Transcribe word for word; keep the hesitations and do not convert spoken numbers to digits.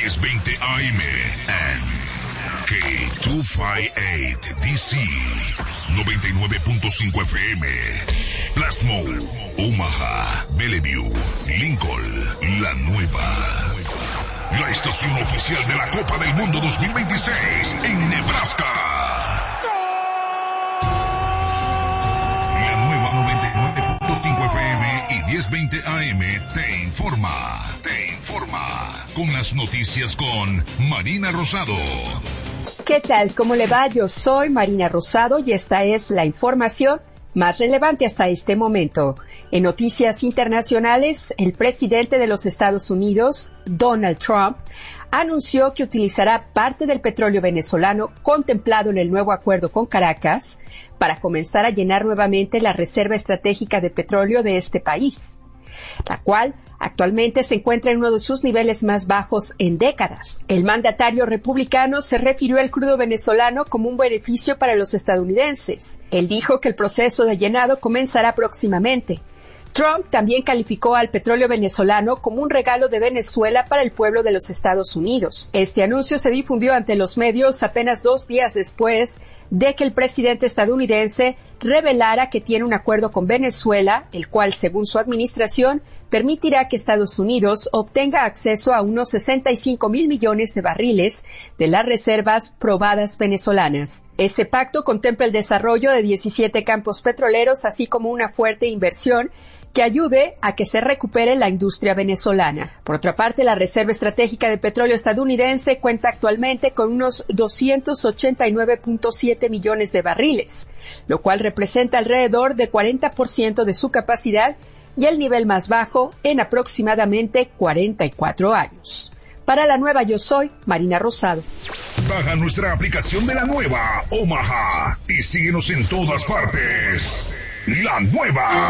diez veinte A M and K doscientos cincuenta y ocho D C, noventa y nueve punto cinco F M, Plasmo, Omaha, Bellevue, Lincoln, La Nueva. La estación oficial de la Copa del Mundo dos mil veintiséis en Nebraska. La Nueva noventa y nueve punto cinco F M y diez veinte A M te informa, te informa con las noticias con Marina Rosado. ¿Qué tal? ¿Cómo le va? Yo soy Marina Rosado y esta es la información más relevante hasta este momento. En noticias internacionales, el presidente de los Estados Unidos, Donald Trump, anunció que utilizará parte del petróleo venezolano contemplado en el nuevo acuerdo con Caracas para comenzar a llenar nuevamente la reserva estratégica de petróleo de este país, la cual actualmente se encuentra en uno de sus niveles más bajos en décadas. El mandatario republicano se refirió al crudo venezolano como un beneficio para los estadounidenses. Él dijo que el proceso de llenado comenzará próximamente. Trump también calificó al petróleo venezolano como un regalo de Venezuela para el pueblo de los Estados Unidos. Este anuncio se difundió ante los medios apenas dos días después de que el presidente estadounidense revelara que tiene un acuerdo con Venezuela, el cual, según su administración, permitirá que Estados Unidos obtenga acceso a unos sesenta y cinco mil millones de barriles de las reservas probadas venezolanas. Ese pacto contempla el desarrollo de diecisiete campos petroleros, así como una fuerte inversión que ayude a que se recupere la industria venezolana. Por otra parte, la Reserva Estratégica de Petróleo estadounidense cuenta actualmente con unos doscientos ochenta y nueve punto siete millones de barriles, lo cual representa alrededor de cuarenta por ciento de su capacidad y el nivel más bajo en aproximadamente cuarenta y cuatro años. Para La Nueva, yo soy Marina Rosado. Baja nuestra aplicación de La Nueva, Omaha, y síguenos en todas partes. La Nueva.